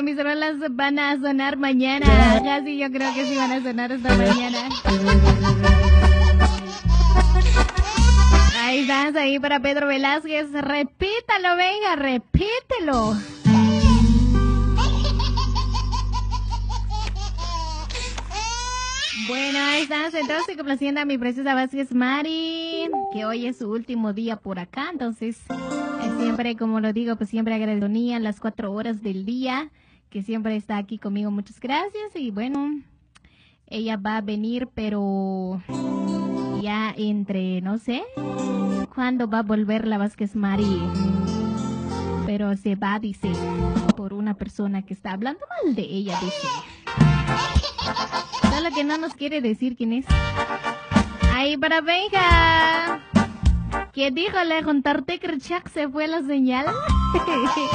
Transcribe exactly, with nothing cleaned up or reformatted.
Mis rolas van a sonar mañana. Casi yo creo que sí van a sonar esta mañana. Ahí estás, ahí para Pedro Velázquez. Repítalo, venga, repítelo. Bueno, ahí estás, entonces complaciendo a mi preciosa Vázquez Mari, que hoy es su último día por acá, entonces eh, siempre, como lo digo, pues siempre agradecía las cuatro horas del día, que siempre está aquí conmigo, muchas gracias, y bueno, ella va a venir, pero ya entre, no sé, cuándo va a volver la Vázquez Mari, pero se va, dice, por una persona que está hablando mal de ella, dice. Solo que no nos quiere decir quién es. Ahí para Benja. ¿Qué dijo? Le contarte que se fue la señal.